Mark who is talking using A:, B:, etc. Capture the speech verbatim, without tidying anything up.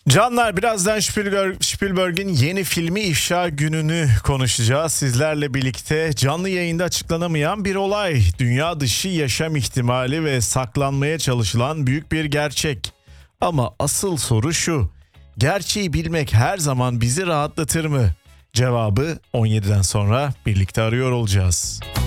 A: Canlar, birazdan Spielberg, Spielberg'in yeni filmi İfşa Günü'nü konuşacağız. Sizlerle birlikte canlı yayında açıklanamayan bir olay. Dünya dışı yaşam ihtimali ve saklanmaya çalışılan büyük bir gerçek. Ama asıl soru şu: gerçeği bilmek her zaman bizi rahatlatır mı? Cevabı on yediden sonra birlikte arıyor olacağız.